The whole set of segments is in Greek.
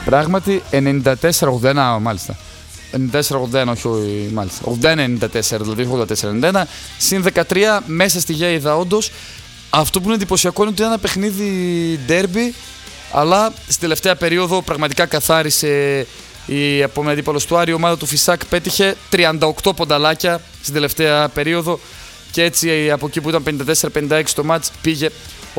Πράγματι 94-81, μάλιστα. 94-81, όχι μάλιστα. 81-94, δηλαδή 84-91. Συν 13 μέσα στη Γέιδα, όντως. Αυτό που είναι εντυπωσιακό είναι ότι είναι ένα παιχνίδι ντέρμπι, αλλά στην τελευταία περίοδο πραγματικά καθάρισε η επόμενη αντίπαλος του Άρη. Η ομάδα του Φυσάκ πέτυχε 38 πονταλάκια στην τελευταία περίοδο και έτσι από εκεί που ήταν 54-56 το μάτς πήγε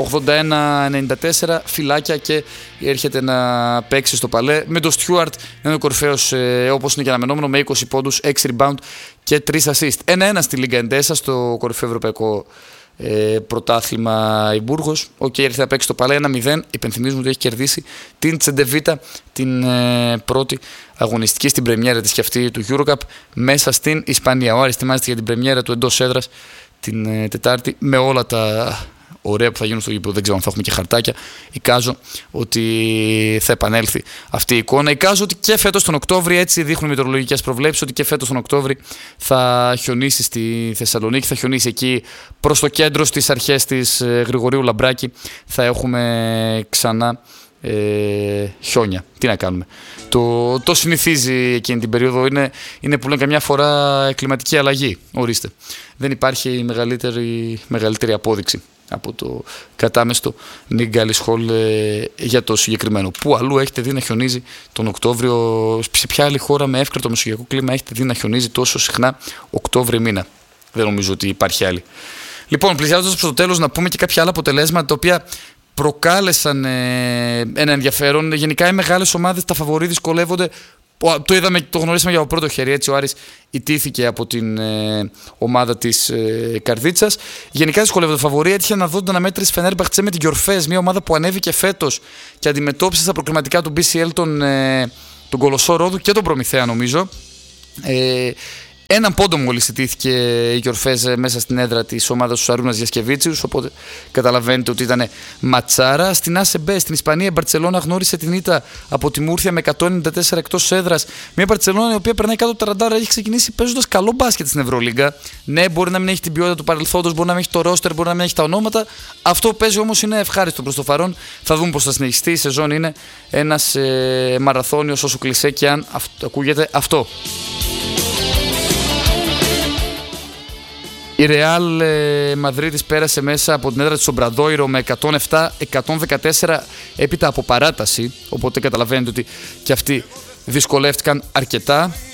81-94 φυλάκια και έρχεται να παίξει στο Παλέ με τον Στιούαρτ, είναι ο κορυφαίος όπως είναι και αναμενόμενο, με 20 πόντους, 6 rebound και 3 assist. 1-1 στη Λίγκα Εντέσα, στο κορυφαίο ευρωπαϊκό πρωτάθλημα η Μπούργος. Έρχεται να παίξει στο Παλέ 1-0. Υπενθυμίζουμε ότι έχει κερδίσει την Τσεντεβίτα, την πρώτη αγωνιστική στην πρεμιέρα της και αυτή του EuroCup μέσα στην Ισπανία. Ο Άρης ετοιμάζεται για την πρεμιέρα του εντός έδρας την Τετάρτη με όλα τα ωραία που θα γίνουν στο γήπεδο. Δεν ξέρω αν θα έχουμε και χαρτάκια. Εικάζω ότι θα επανέλθει αυτή η εικόνα. Εικάζω ότι και φέτος τον Οκτώβρη, έτσι δείχνουν οι μετεωρολογικές προβλέψεις, ότι και φέτος τον Οκτώβρη θα χιονίσει στη Θεσσαλονίκη, θα χιονίσει εκεί προς το κέντρο, στις αρχές της Γρηγορίου Λαμπράκη. Θα έχουμε ξανά χιόνια. Τι να κάνουμε. Το συνηθίζει εκείνη την περίοδο. Είναι που λένε καμιά φορά κλιματική αλλαγή. Ορίστε. Δεν υπάρχει μεγαλύτερη απόδειξη από το κατάμεστο Νίκ Γκάλις Χολ για το συγκεκριμένο. Πού αλλού έχετε δει να χιονίζει τον Οκτώβριο, σε ποια άλλη χώρα με εύκρατο μεσογειακό κλίμα έχετε δει να χιονίζει τόσο συχνά Οκτώβρη μήνα? Δεν νομίζω ότι υπάρχει άλλη. Λοιπόν, πλησιάζοντας προς το τέλος, να πούμε και κάποια άλλα αποτελέσματα τα οποία προκάλεσαν ένα ενδιαφέρον. Γενικά οι μεγάλες ομάδες, τα φαβορί δυσκολεύονται. Το είδαμε, το γνωρίσαμε για το πρώτο χέρι. Έτσι, ο Άρης ιτήθηκε από την ομάδα της Καρδίτσας. Γενικά δυσκολεύονται το φαβορί. Έτυχε να δω την αναμέτρηση Φενέρμπαχτσε με την Γιορφές, μια ομάδα που ανέβηκε φέτος και αντιμετώπισε στα προκριματικά του BCL τον Κολοσσό Ρόδου και τον Προμηθέα, νομίζω. Έναν πόντο μόλις ιτήθηκε η Γιορφές μέσα στην έδρα της ομάδας του Σαρούνας Γιασκεβίτσιους, οπότε καταλαβαίνετε ότι ήταν ματσάρα. Στην ΑΣΕΜΠΕ, στην Ισπανία, η Μπαρτσελώνα γνώρισε την ήττα από τη Μούρθια με 194 εκτός έδρας. Μια Μπαρτσελώνα η οποία περνάει κάτω από τα ραντάρα, έχει ξεκινήσει παίζοντας καλό μπάσκετ στην Ευρωλίγκα. Ναι, μπορεί να μην έχει την ποιότητα του παρελθόντος, μπορεί να μην έχει το ρόστερ, μπορεί να μην έχει τα ονόματα. Αυτό που παίζει όμως είναι ευχάριστο προς το παρόν. Θα δούμε πώς θα συνεχιστεί. Η σεζόν είναι ένας μαραθώνιος, όσο κλισέ και αν ακούγεται αυτό. Η Ρεάλ Μαδρίτης πέρασε μέσα από την έδρα της Ομπραντόιρο με 107-114 έπειτα από παράταση, οπότε καταλαβαίνετε ότι και αυτοί δυσκολεύτηκαν αρκετά.